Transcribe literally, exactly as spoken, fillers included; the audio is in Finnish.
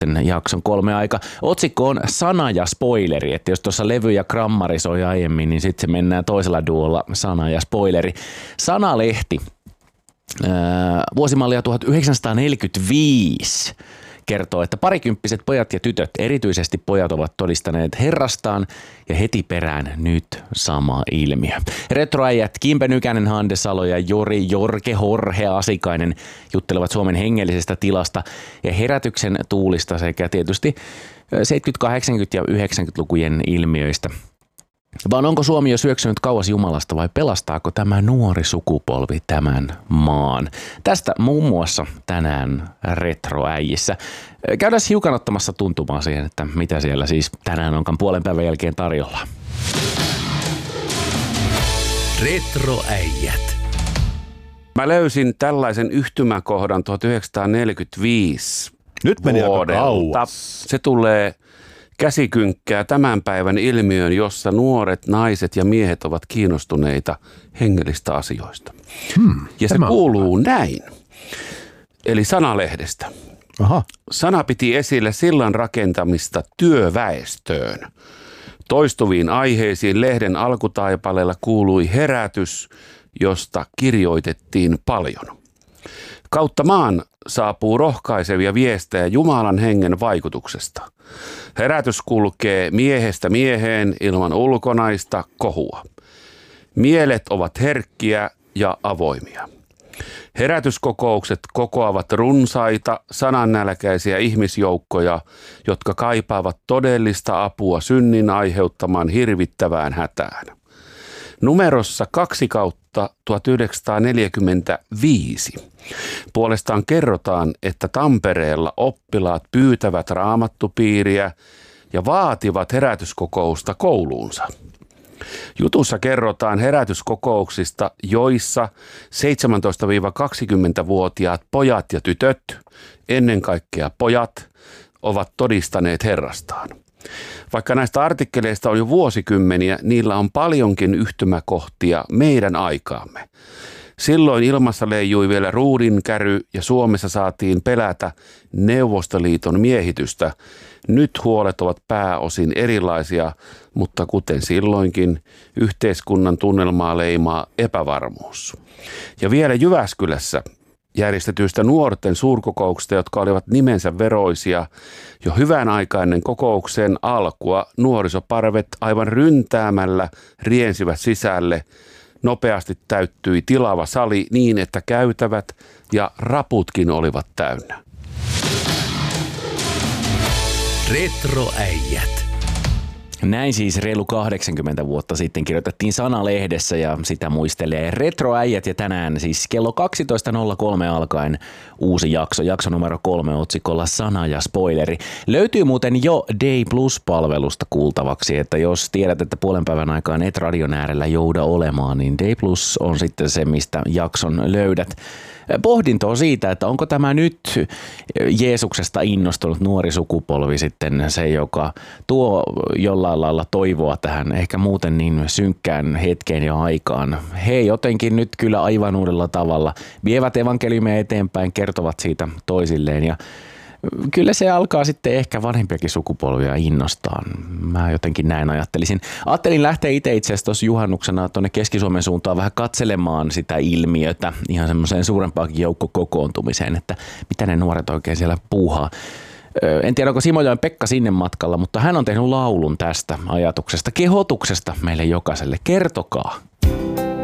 jakson kolme aika. Otsikko on sana ja spoileri, että jos tuossa levy ja grammari soi aiemmin, niin sitten se mennään toisella duolla sana ja spoileri. Sanalehti, vuosimallia tuhatyhdeksänsataaneljäkymmentäviisi kertoo, että parikymppiset pojat ja tytöt, erityisesti pojat, ovat todistaneet herrastaan ja heti perään nyt sama ilmiö. Retroäijät Kimpe Nykänen, Hande Salo ja Jori Jorge Horhe Asikainen juttelevat Suomen hengellisestä tilasta ja herätyksen tuulista sekä tietysti seitsemänkymmentä-, kahdeksankymmentä- ja yhdeksänkymmentälukujen ilmiöistä. Vaan onko Suomi jo syöksynyt kauas Jumalasta vai pelastaako tämä nuori sukupolvi tämän maan? Tästä muun muassa tänään Retroäijissä. Käydään hiukan ottamassa tuntumaan siihen, että mitä siellä siis tänään onkaan puolen päivän jälkeen tarjolla. Retroäijät. Mä löysin tällaisen yhtymäkohdan tuhatyhdeksänsataaneljäkymmentäviisi Nyt meni vuodelta. aika kauas. Se tulee käsikynkkää tämän päivän ilmiöön, jossa nuoret naiset ja miehet ovat kiinnostuneita hengellistä asioista. Hmm, ja se kuuluu on näin. Eli Sanalehdestä. Aha. Sana piti esille sillan rakentamista työväestöön. Toistuviin aiheisiin lehden alkutaipaleella kuului herätys, josta kirjoitettiin paljon. Kautta maan saapuu rohkaisevia viestejä Jumalan hengen vaikutuksesta. Herätys kulkee miehestä mieheen ilman ulkonaista kohua. Mielet ovat herkkiä ja avoimia. Herätyskokoukset kokoavat runsaita, sanannälkäisiä ihmisjoukkoja, jotka kaipaavat todellista apua synnin aiheuttamaan hirvittävään hätään. Numerossa kaksi kautta tuhatyhdeksänsataaneljäkymmentäviisi puolestaan kerrotaan, että Tampereella oppilaat pyytävät raamattupiiriä ja vaativat herätyskokousta kouluunsa. Jutussa kerrotaan herätyskokouksista, joissa seitsemäntoista-kaksikymmentävuotiaat pojat ja tytöt, ennen kaikkea pojat, ovat todistaneet Herrastaan. Vaikka näistä artikkeleista on jo vuosikymmeniä, niillä on paljonkin yhtymäkohtia meidän aikaamme. Silloin ilmassa leijui vielä ruudinkäry ja Suomessa saatiin pelätä Neuvostoliiton miehitystä. Nyt huolet ovat pääosin erilaisia, mutta kuten silloinkin, yhteiskunnan tunnelmaa leimaa epävarmuus. Ja vielä Jyväskylässä järjestetyistä nuorten suurkokouksista, jotka olivat nimensä veroisia, jo hyvän aikainen kokouksen alkua nuorisoparvet aivan ryntäämällä riensivät sisälle. Nopeasti täyttyi tilava sali niin, että käytävät ja raputkin olivat täynnä. Retroäijät. Näin siis reilu kahdeksankymmentä vuotta sitten kirjoitettiin Sanalehdessä ja sitä muistelee Retroäijät ja tänään siis kello kaksitoista nolla kolme alkaen uusi jakso, jakso numero kolme otsikolla Sana ja spoileri. Löytyy muuten jo Day Plus-palvelusta kuultavaksi, että jos tiedät, että puolen päivän aikaan et radion äärellä jouda olemaan, niin Day Plus on sitten se, mistä jakson löydät. Pohdintoa siitä, että onko tämä nyt Jeesuksesta innostunut nuori sukupolvi sitten se, joka tuo jollain lailla toivoa tähän ehkä muuten niin synkkään hetkeen ja aikaan. He jotenkin nyt kyllä aivan uudella tavalla vievät evankeliumia eteenpäin, kertovat siitä toisilleen ja kyllä se alkaa sitten ehkä vanhempiakin sukupolvia innostaa. Mä jotenkin näin ajattelisin. Ajattelin lähteä itse itse asiassa tuossa juhannuksena tuonne Keski-Suomen suuntaan vähän katselemaan sitä ilmiötä ihan semmoiseen suurempaakin joukkokokoontumiseen, että mitä ne nuoret oikein siellä puuhaa. En tiedä, onko Simojoen Pekka sinne matkalla, mutta hän on tehnyt laulun tästä ajatuksesta, kehotuksesta meille jokaiselle. Kertokaa,